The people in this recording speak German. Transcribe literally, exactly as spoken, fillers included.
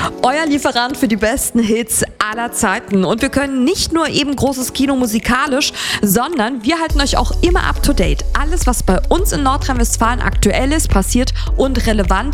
Euer Lieferant für die besten Hits aller Zeiten. Und wir können nicht nur eben großes Kino musikalisch, sondern wir halten euch auch immer up to date. Alles, was bei uns in Nordrhein-Westfalen aktuell ist, passiert und relevant,